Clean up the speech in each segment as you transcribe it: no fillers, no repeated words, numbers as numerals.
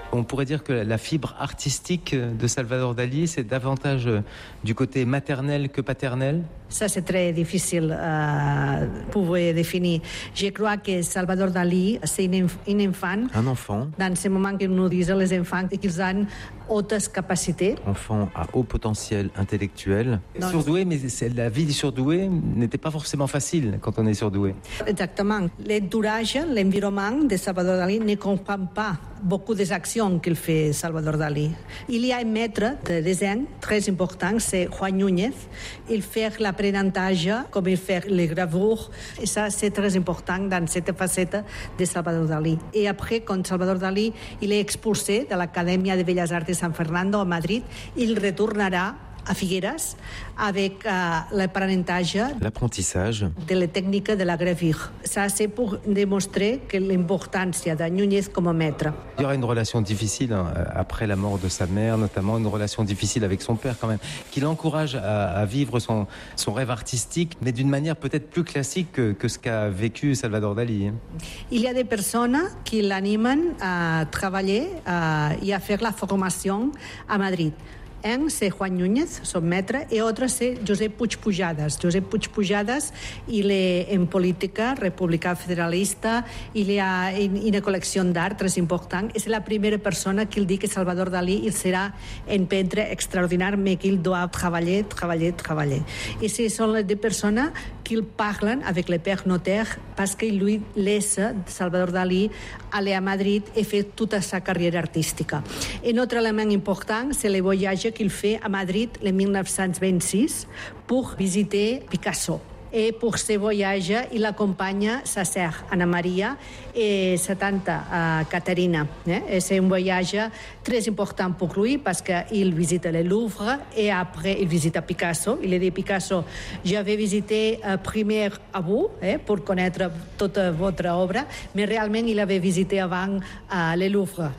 On pourrait dire que la fibre artistique de Salvador Dalí, c'est davantage du côté maternel que paternel. Ça, c'est très difficile pour définir. Je crois que Salvador Dalí, c'est un enfant. Un enfant. Dans ce moment que nous disons les enfants, qu'ils ont hautes capacités. Enfant à haut potentiel intellectuel. Surdoué, mais la vie du surdoué n'était pas forcément facile quand on est surdoué. Exactement. L'entourage, l'environnement de Salvador Dalí ne comprend pas beaucoup des actions qu'il fait Salvador Dalí. Il y a un maître de dessin très important, c'est Juan Núñez. Il fait l'apprentissage, comme il fait les gravures. Et ça, c'est très important dans cette facette de Salvador Dalí. Et après, quand Salvador Dalí il est expulsé de l'Académie de Bellas Arts de San Fernando à Madrid, il retournera à Figueras avec l'apprentissage de la technique de la gravure. Ça, c'est pour démontrer que l'importance de Núñez comme maître. Il y aura une relation difficile après la mort de sa mère, notamment une relation difficile avec son père quand même, qui l'encourage à vivre son rêve artistique, mais d'une manière peut-être plus classique que ce qu'a vécu Salvador Dalí. Il y a des personnes qui l'animent à travailler et à faire la formation à Madrid. Un, c'est Juan Núñez, son maître, et l'autre, c'est Josep Puig Pujadas. Josep Puig Pujadas, il est en politique républicain fédéraliste, il a une collection d'art très importante, et c'est la première personne qui dit que Salvador Dalí il sera un peintre extraordinaire, mais qu'il doit travailler. Et ce sont les deux personnes qui parlent avec le père notaire parce qu'il lui laisse Salvador Dalí aller à Madrid et faire toute sa carrière artistique. Un autre élément important, c'est le voyage qu'il fait à Madrid en 1926 pour visiter Picasso. Et pour ce voyage, il accompagne sa sœur Anna Maria et sa tante Caterina. Et c'est un voyage très important pour lui parce qu'il visite le Louvre et après il visite Picasso. Il dit Picasso, j'avais visité première à vous pour connaître toute votre œuvre, mais réellement il avait visité avant le Louvre.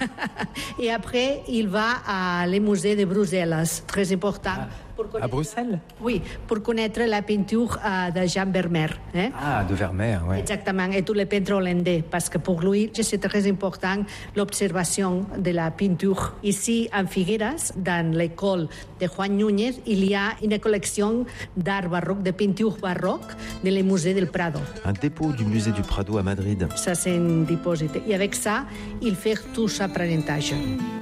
Et après il va à le musée de Bruxelles, très important. À Bruxelles? Oui, pour connaître la peinture de Jean Vermeer. De Vermeer, oui. Exactement, et tous les peintres hollandais, parce que pour lui, c'est très important l'observation de la peinture. Ici, en Figueras, dans l'école de Juan Núñez, il y a une collection d'art baroque, de peinture baroque, dans le musée del Prado. Un dépôt du musée du Prado à Madrid. Ça, c'est un dépôt. Et avec ça, il fait tout son apprentissage.